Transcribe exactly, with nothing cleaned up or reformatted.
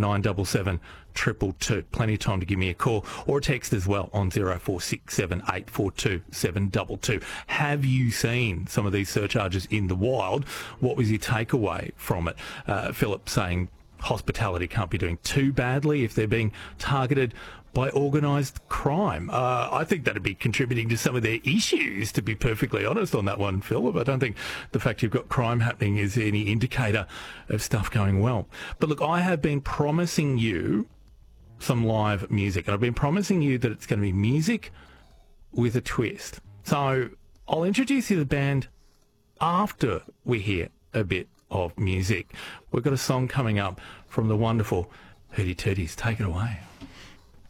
nine seven seven, two two two. Plenty of time to give me a call or a text as well on zero four six seven, eight four two, seven two two. Have you seen some of these surcharges in the wild? What was your takeaway from it? Uh, Philip saying hospitality can't be doing too badly if they're being targeted by organised crime. Uh, I think that'd be contributing to some of their issues, to be perfectly honest on that one, Philip. I don't think the fact you've got crime happening is any indicator of stuff going well. But look, I have been promising you some live music, and I've been promising you that it's going to be music with a twist. So I'll introduce you to the band after we hear a bit of music. We've got a song coming up from the wonderful Hootie Tooties. Take it away.